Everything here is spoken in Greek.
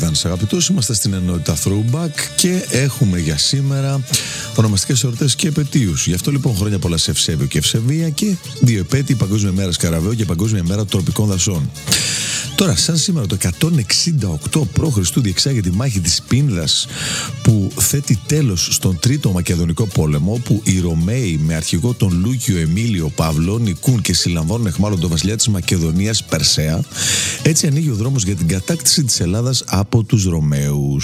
Advance, αγαπητούς. Είμαστε στην ενότητα Throwback και έχουμε για σήμερα ονομαστικές εορτές και επετείους. Γι' αυτό λοιπόν χρόνια πολλά σε Ευσέβιο και Ευσεβία και 2 επέτειοι, Παγκόσμια μέρα Σκαραβαίου και Παγκόσμια μέρα τροπικών δασών. Τώρα, σαν σήμερα το 168 π.Χ. διεξάγεται η μάχη της Πίνδας που θέτει τέλος στον Τρίτο Μακεδονικό Πόλεμο, όπου οι Ρωμαίοι με αρχηγό τον Λούκιο Εμίλιο Παύλο νικούν και συλλαμβάνουν αιχμάλωτο τον βασιλιά της Μακεδονίας Περσέα. Έτσι ανοίγει ο δρόμος για την κατάκτηση της Ελλάδας από τους Ρωμαίους.